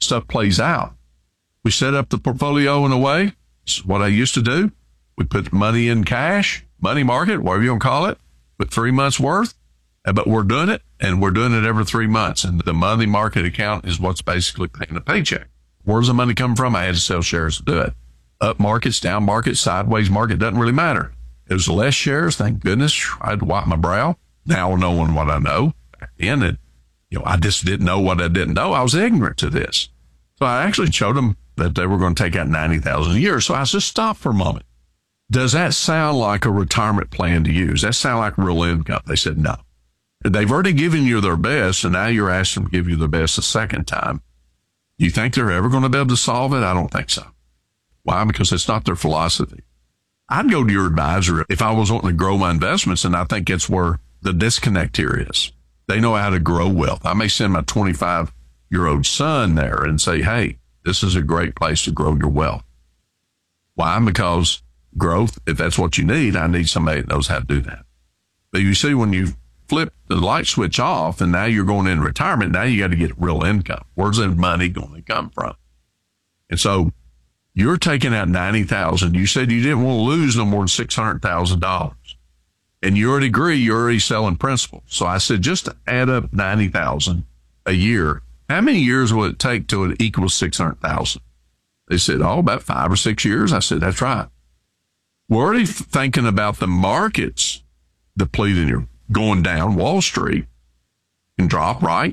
stuff plays out. We set up the portfolio in a way. It's what I used to do. We put money in cash, money market, whatever you want to call it, with 3 months worth. But we're doing it, and we're doing it every 3 months. And the money market account is what's basically paying the paycheck. Where's the money come from? I had to sell shares to do it. Up markets, down markets, sideways market, doesn't really matter. It was less shares, thank goodness. I had to wipe my brow. Now knowing what I know. Back then, I just didn't know what I didn't know. I was ignorant to this. So I actually showed them that they were going to take out $90,000 a year. So I just stopped for a moment. Does that sound like a retirement plan to you? Does that sound like real income? They said no. They've already given you their best, and now you're asking them to give you their best a second time. You think they're ever going to be able to solve it? I don't think so. Why? Because it's not their philosophy. I'd go to your advisor if I was wanting to grow my investments, and I think that's where the disconnect here is. They know how to grow wealth. I may send my 25-year-old son there and say, hey, this is a great place to grow your wealth. Why? Because growth, if that's what you need, I need somebody that knows how to do that. But you see, when you flip the light switch off and now you're going into retirement, now you got to get real income. Where's the money going to come from? And so you're taking out $90,000. You said you didn't want to lose no more than $600,000. And you already agree, you're already selling principal. So I said, just to add up $90,000 a year, how many years will it take till it equals $600,000? They said, about 5 or 6 years. I said, that's right. We're already thinking about the markets depleting you, going down. Wall Street can drop, right?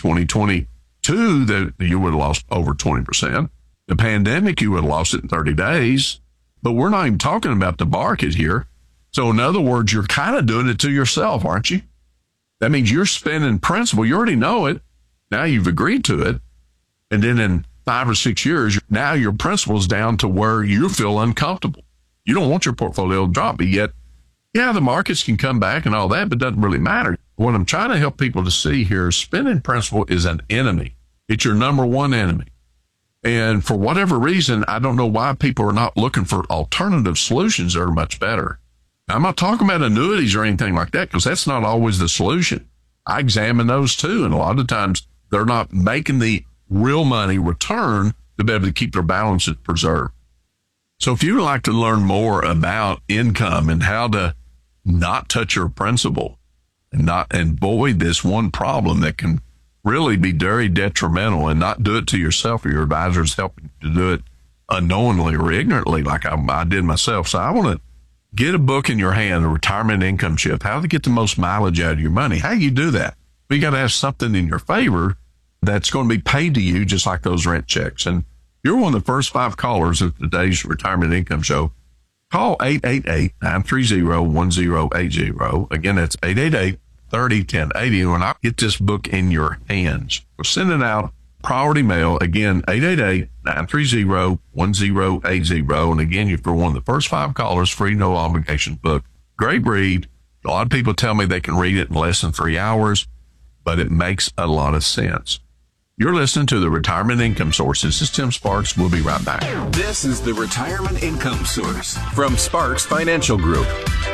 2022, that you would have lost over 20%. The pandemic, you would have lost it in 30 days. But we're not even talking about the market here. So in other words, you're kind of doing it to yourself, aren't you? That means you're spending principal. You already know it. Now you've agreed to it. And then in 5 or 6 years, now your principal's down to where you feel uncomfortable. You don't want your portfolio to drop, but yet, the markets can come back and all that, but it doesn't really matter. What I'm trying to help people to see here is spending principal is an enemy. It's your number one enemy. And for whatever reason, I don't know why people are not looking for alternative solutions that are much better. I'm not talking about annuities or anything like that, because that's not always the solution. I examine those too, and a lot of times they're not making the real money return to be able to keep their balances preserved. So if you would like to learn more about income and how to not touch your principal and not avoid this one problem that can really be very detrimental, and not do it to yourself or your advisors helping you to do it unknowingly or ignorantly like I did myself. So I want to get a book in your hand, a retirement income shift, how to get the most mileage out of your money. How do you do that? Well, you got to have something in your favor that's going to be paid to you, just like those rent checks. And you're one of the first 5 callers of today's Retirement Income Show. Call 888-930-1080. Again, that's 888-30-1080. And I'll get this book in your hands. We're sending out priority mail. Again, 888-930-1080. And again, you're one of the first 5 callers, free, no obligation book. Great read. A lot of people tell me they can read it in less than 3 hours, but it makes a lot of sense. You're listening to the Retirement Income Source. This is Tim Sparks. We'll be right back. This is the Retirement Income Source from Sparks Financial Group.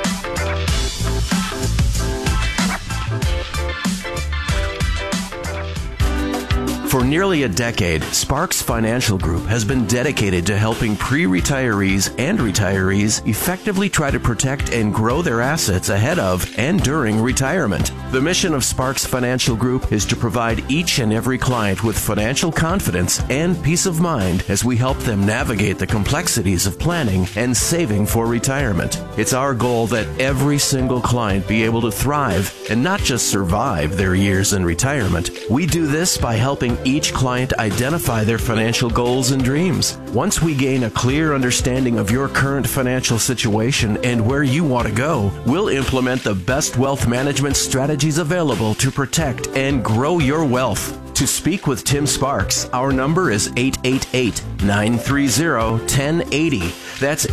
For nearly a decade, Sparks Financial Group has been dedicated to helping pre-retirees and retirees effectively try to protect and grow their assets ahead of and during retirement. The mission of Sparks Financial Group is to provide each and every client with financial confidence and peace of mind as we help them navigate the complexities of planning and saving for retirement. It's our goal that every single client be able to thrive and not just survive their years in retirement. We do this by helping each client identify their financial goals and dreams. Once we gain a clear understanding of your current financial situation and where you want to go, we'll implement the best wealth management strategies available to protect and grow your wealth. To speak with Tim Sparks, our number is 888-930-1080. That's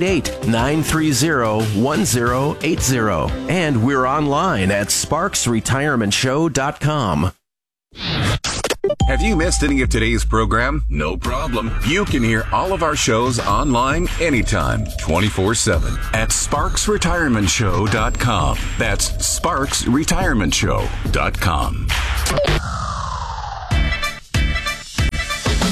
888-930-1080. And we're online at sparksretirementshow.com. Have you missed any of today's program? No problem. You can hear all of our shows online anytime, 24/7 at sparksretirementshow.com. That's sparksretirementshow.com.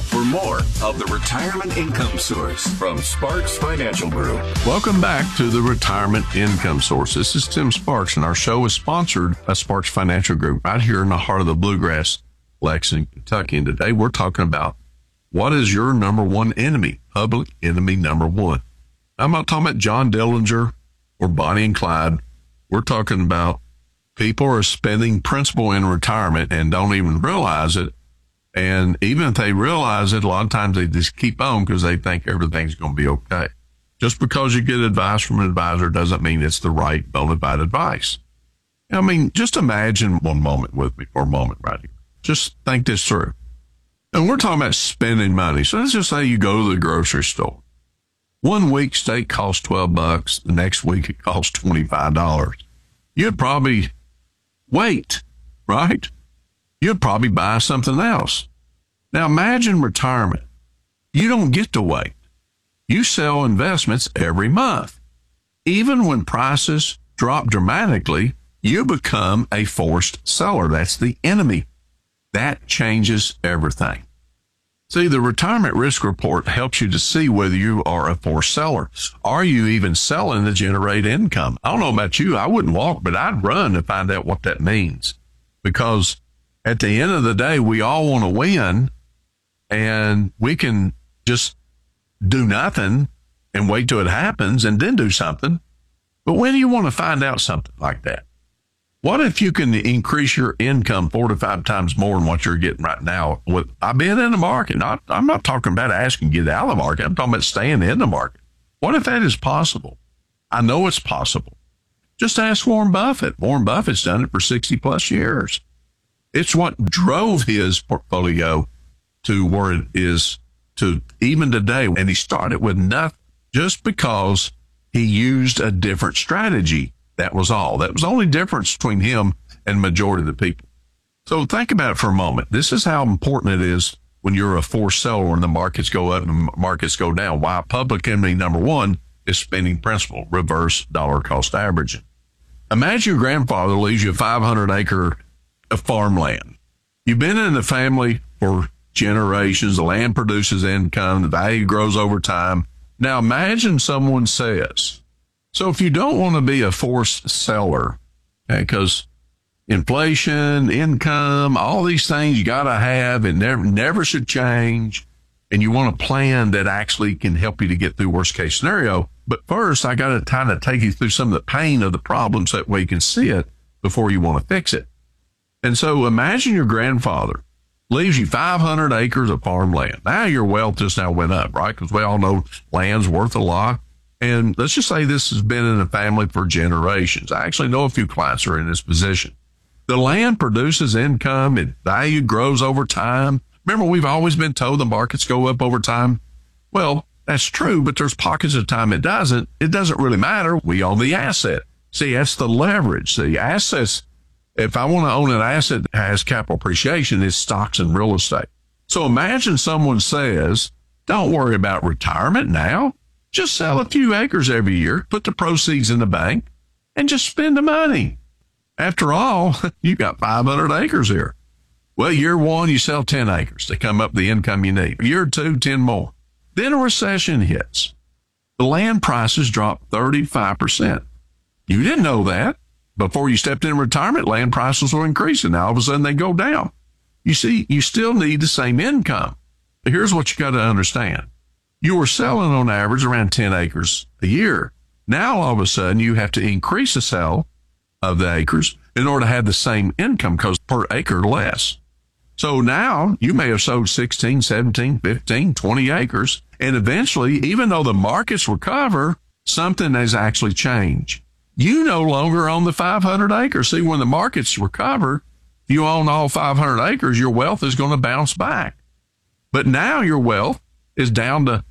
for more of the Retirement Income Source from Sparks Financial Group. Welcome back to the Retirement Income Source. This is Tim Sparks, and our show is sponsored by Sparks Financial Group right here in the heart of the Bluegrass, Lexington, Kentucky. And today we're talking about what is your number one enemy, public enemy number one. I'm not talking about John Dillinger or Bonnie and Clyde. We're talking about people are spending principal in retirement and don't even realize it. And even if they realize it, a lot of times they just keep on because they think everything's going to be okay. Just because you get advice from an advisor doesn't mean it's the right bona fide advice. I mean, just imagine one moment with me for a moment right here. Just think this through. And we're talking about spending money. So let's just say you go to the grocery store. 1 week steak costs $12. The next week it costs $25. You'd probably wait, right? You'd probably buy something else. Now imagine retirement. You don't get to wait. You sell investments every month. Even when prices drop dramatically, you become a forced seller. That's the enemy. That changes everything. See, the Retirement Risk Report helps you to see whether you are a forced seller. Are you even selling to generate income? I don't know about you. I wouldn't walk, but I'd run to find out what that means. Because at the end of the day, we all want to win, and we can just do nothing and wait till it happens and then do something. But when do you want to find out something like that? What if you can increase your income 4 to 5 times more than what you're getting right now? I've been in the market. I'm not talking about asking you to get out of the market. I'm talking about staying in the market. What if that is possible? I know it's possible. Just ask Warren Buffett. Warren Buffett's done it for 60 plus years. It's what drove his portfolio to where it is to even today. And he started with nothing just because he used a different strategy. That was all. That was the only difference between him and the majority of the people. So think about it for a moment. This is how important it is when you're a forced seller and the markets go up and markets go down. Why public enemy number one is spending principal, reverse dollar cost averaging. Imagine your grandfather leaves you a 500-acre of farmland. You've been in the family for generations. The land produces income. The value grows over time. Now imagine someone says, so if you don't want to be a forced seller, because inflation, income, all these things you got to have, it never should change. And you want a plan that actually can help you to get through worst case scenario. But first, I got to kind of take you through some of the pain of the problems. That way you can see it before you want to fix it. And so imagine your grandfather leaves you 500 acres of farmland. Now your wealth just now went up, right? Because we all know land's worth a lot. And let's just say this has been in the family for generations. I actually know a few clients who are in this position. The land produces income. Its value grows over time. Remember, we've always been told the markets go up over time. Well, that's true, but there's pockets of time it doesn't. It doesn't really matter. We own the asset. See, that's the leverage. The assets, if I want to own an asset that has capital appreciation, it's stocks and real estate. So imagine someone says, don't worry about retirement now. Just sell a few acres every year, put the proceeds in the bank, and just spend the money. After all, you got 500 acres here. Well, year one, you sell 10 acres to come up the income you need. Year two, 10 more. Then a recession hits. The land prices drop 35%. You didn't know that. Before you stepped in retirement, land prices were increasing. Now all of a sudden they go down. You see, you still need the same income. But here's what you got to understand. You were selling on average around 10 acres a year. Now all of a sudden you have to increase the sale of the acres in order to have the same income because per acre less. So now you may have sold 16, 17, 15, 20 acres. And eventually, even though the markets recover, something has actually changed. You no longer own the 500 acres. See, when the markets recover, if you own all 500 acres, your wealth is going to bounce back. But now your wealth is down to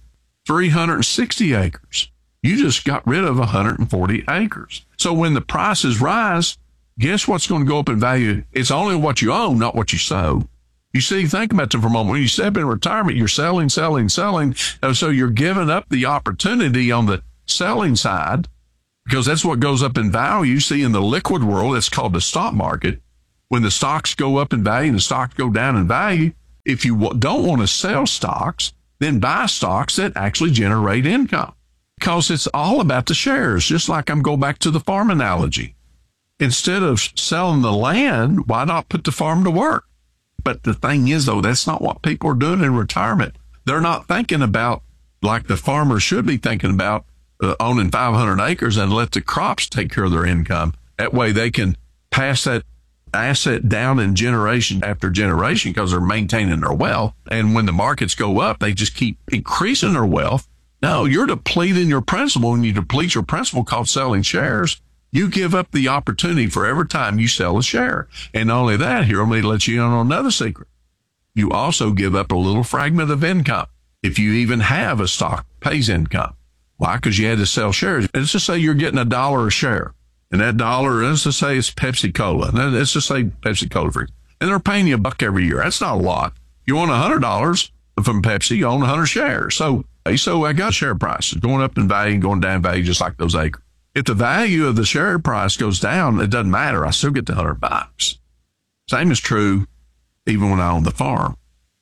360 acres. You just got rid of 140 acres. So when the prices rise, guess what's going to go up in value? It's only what you own, not what you sold. You see, think about it for a moment. When you step in retirement, you're selling. So you're giving up the opportunity on the selling side because that's what goes up in value. See, in the liquid world, it's called the stock market. When the stocks go up in value and the stocks go down in value, If you don't want to sell stocks, then buy stocks that actually generate income, because it's all about the shares. Just like I'm going back to the farm analogy. Instead of selling the land, why not put the farm to work? But the thing is, though, that's not what people are doing in retirement. They're not thinking about, like the farmers should be thinking about, owning 500 acres and let the crops take care of their income. That way they can pass that asset down in generation after generation, because they're maintaining their wealth. And when the markets go up, they just keep increasing their wealth. No, you're depleting your principal. When you deplete your principal called selling shares, you give up the opportunity for every time you sell a share. And not only that, here, let me let you in on another secret. You also give up a little fragment of income. If you even have a stock pays income. Why? Because you had to sell shares. Let's just say you're getting $1 a share. And that dollar, let's just say it's Pepsi-Cola. Let's just say Pepsi-Cola free. And they're paying you $1 every year. That's not a lot. You want $100 from Pepsi, you own 100 shares. So I got share prices going up in value and going down in value, just like those acres. If the value of the share price goes down, it doesn't matter. I still get the $100. Same is true even when I own the farm.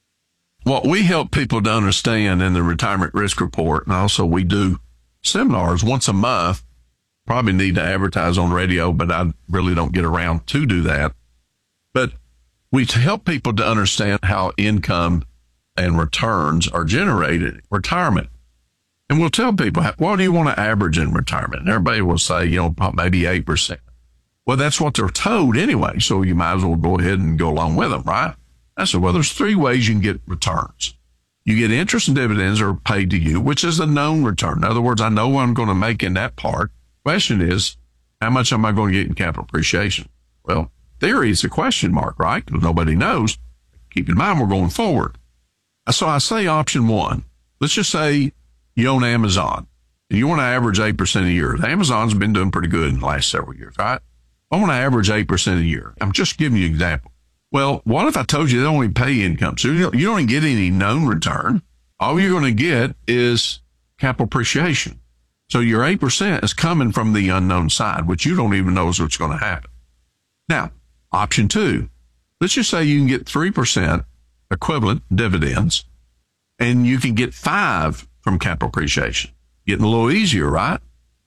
What we help people to understand in the Retirement Risk Report, and also we do seminars once a month. Probably need to advertise on radio, but I really don't get around to do that. But we help people to understand how income and returns are generated in retirement. And we'll tell people, what do you want to average in retirement? And everybody will say, maybe 8%. Well, that's what they're told anyway, so you might as well go ahead and go along with them, right? I said, well, there's 3 ways you can get returns. You get interest and dividends are paid to you, which is a known return. In other words, I know what I'm going to make in that part. Question is, how much am I going to get in capital appreciation? Well, theory is a question mark, right? Because nobody knows. Keep in mind, we're going forward. So I say option 1. Let's just say you own Amazon and you want to average 8% a year. Amazon's been doing pretty good in the last several years, right? I want to average 8% a year. I'm just giving you an example. Well, what if I told you they only pay income? So you don't get any known return. All you're going to get is capital appreciation. So your 8% is coming from the unknown side, which you don't even know is what's going to happen. Now, option 2, let's just say you can get 3% equivalent dividends, and you can get 5 from capital appreciation. Getting a little easier, right?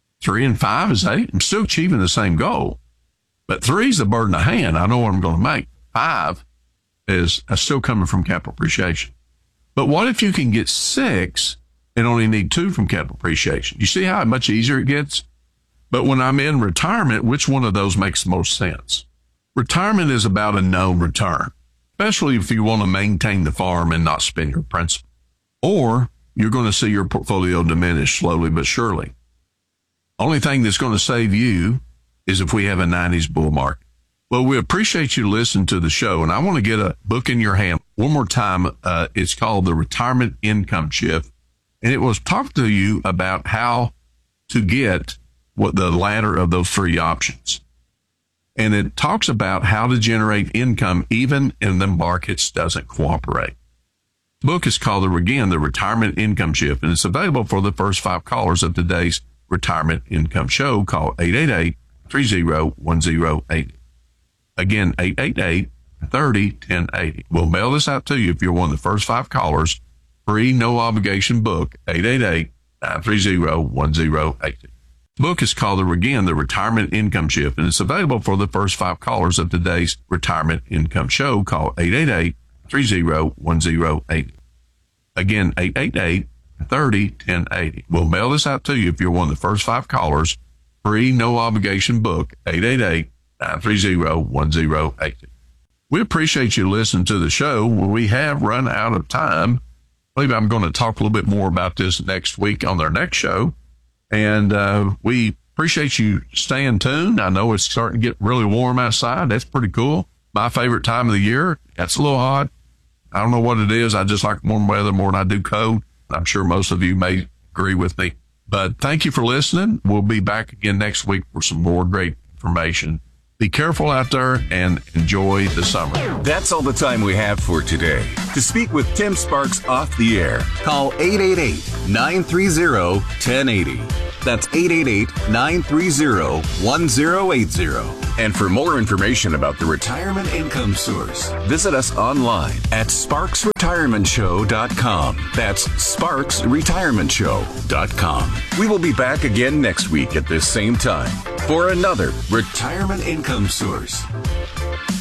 3 and 5 is 8. I'm still achieving the same goal, but 3 is the bird in the hand. I know what I'm going to make. 5 is still coming from capital appreciation. But what if you can get 6 and only need 2 from capital appreciation? You see how much easier it gets? But when I'm in retirement, which one of those makes the most sense? Retirement is about a known return, especially if you want to maintain the farm and not spend your principal. Or you're going to see your portfolio diminish slowly but surely. Only thing that's going to save you is if we have a 90s bull market. Well, we appreciate you listening to the show, and I want to get a book in your hand one more time. It's called The Retirement Income Shift, and it will talk to you about how to get what the latter of those 3 options. And it talks about how to generate income even if the markets doesn't cooperate. The book is called, The Retirement Income Shift, and it's available for the first 5 callers of today's Retirement Income Show. Call 888-30-1080. Again, 888-30-1080. We'll mail this out to you if you're one of the first 5 callers. Free, no obligation book, 888-930-1080. The book is called, The Retirement Income Shift, and it's available for the first 5 callers of today's Retirement Income Show. Call 888-30-1080. Again, 888-30-1080. We'll mail this out to you if you're one of the first 5 callers. Free, no obligation book, 888-930-1080. We appreciate you listening to the show. We have run out of time. Maybe I'm going to talk a little bit more about this next week on their next show. And we appreciate you staying tuned. I know it's starting to get really warm outside. That's pretty cool. My favorite time of the year. It's a little hot. I don't know what it is. I just like warm weather more than I do cold. I'm sure most of you may agree with me. But thank you for listening. We'll be back again next week for some more great information. Be careful out there and enjoy the summer. That's all the time we have for today. To speak with Tim Sparks off the air, call 888-930-1080. That's 888-930-1080. And for more information about the Retirement Income Source, visit us online at sparksretirementshow.com. That's sparksretirementshow.com. We will be back again next week at this same time for another Retirement Income Source.